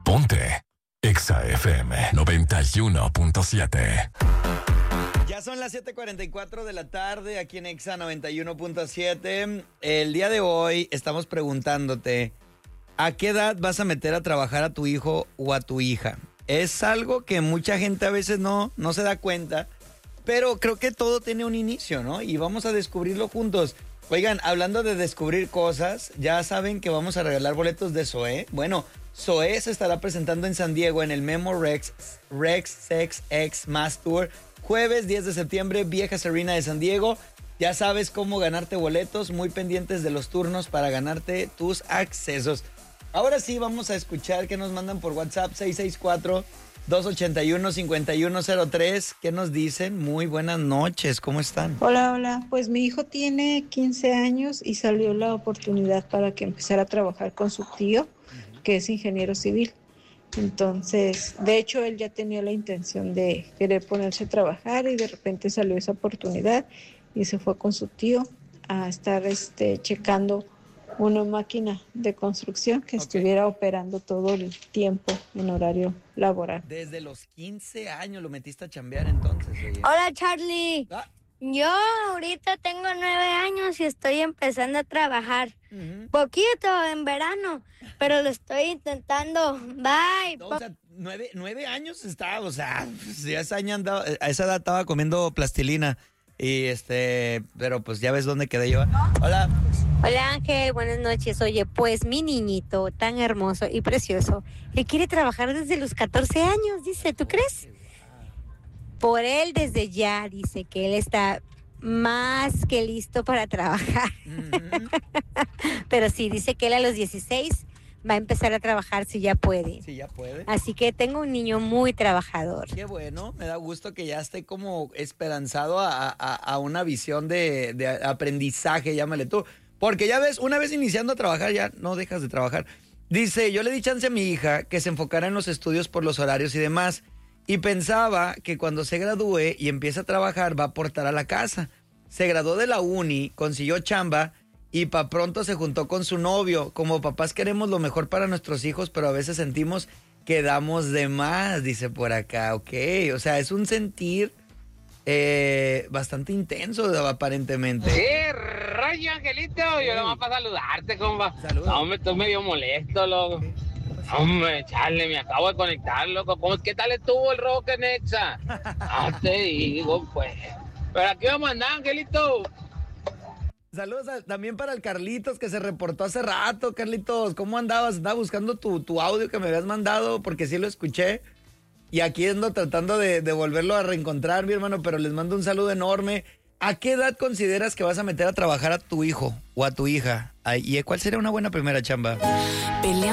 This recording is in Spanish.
Ponte Exa FM 91.7. Ya son las 7:44 de la tarde aquí en Exa 91.7. El día de hoy estamos preguntándote, ¿a qué edad vas a meter a trabajar a tu hijo o a tu hija? Es algo que mucha gente a veces no se da cuenta, pero creo que todo tiene un inicio, ¿no? Y vamos a descubrirlo juntos. Oigan, hablando de descubrir cosas, ya saben que vamos a regalar boletos de Zoé. Bueno, Zoé se estará presentando en San Diego en el Memo Rex Sex X Mass Tour. Jueves 10 de septiembre, Viejas Arena de San Diego. Ya sabes cómo ganarte boletos, muy pendientes de los turnos para ganarte tus accesos. Ahora sí, vamos a escuchar qué nos mandan por WhatsApp, 664-281-5103. ¿Qué nos dicen? Muy buenas noches, ¿cómo están? Hola, pues mi hijo tiene 15 años y salió la oportunidad para que empezara a trabajar con su tío, que es ingeniero civil. Entonces, de hecho, él ya tenía la intención de querer ponerse a trabajar y de repente salió esa oportunidad y se fue con su tío a estar checando una máquina de construcción que estuviera operando todo el tiempo en horario laboral. Desde los 15 años lo metiste a chambear entonces. Oye. Hola, Charlie. Yo ahorita tengo 9 años y estoy empezando a trabajar. Poquito en verano, pero lo estoy intentando. Bye. No, o sea, 9 años estaba, o sea, ya a esa edad estaba comiendo plastilina. Y pero pues ya ves dónde quedé yo. Hola. Hola, Ángel, buenas noches. Oye, pues mi niñito tan hermoso y precioso, que quiere trabajar desde los 14 años, dice, ¿tú crees? Por él desde ya dice que él está más que listo para trabajar. Pero sí, dice que él a los 16 va a empezar a trabajar si ya puede. Si ya puede. Así que tengo un niño muy trabajador. Qué bueno, me da gusto que ya esté como esperanzado a una visión de aprendizaje, llámale tú. Porque ya ves, una vez iniciando a trabajar ya no dejas de trabajar. Dice, yo le di chance a mi hija que se enfocara en los estudios por los horarios y demás. Y pensaba que cuando se gradúe y empiece a trabajar va a aportar a la casa. Se graduó de la uni, consiguió chamba y pronto se juntó con su novio. Como papás queremos lo mejor para nuestros hijos, pero a veces sentimos que damos de más, dice por acá. Ok, o sea, es un sentir bastante intenso aparentemente. ¿Qué rayo, Angelito? Yo nomás para saludarte, compa. Saludos. No, hombre, estoy medio molesto, loco. Hombre, chale, me acabo de conectar, loco. ¿Qué tal estuvo el rock en Exa? Te digo, pues. Pero aquí vamos a andar, Angelito. Saludos también para el Carlitos que se reportó hace rato. Carlitos, ¿cómo andabas? Andaba buscando tu audio que me habías mandado porque sí lo escuché. Y aquí ando tratando de volverlo a reencontrar, mi hermano, pero les mando un saludo enorme. ¿A qué edad consideras que vas a meter a trabajar a tu hijo o a tu hija? ¿Y cuál sería una buena primera chamba?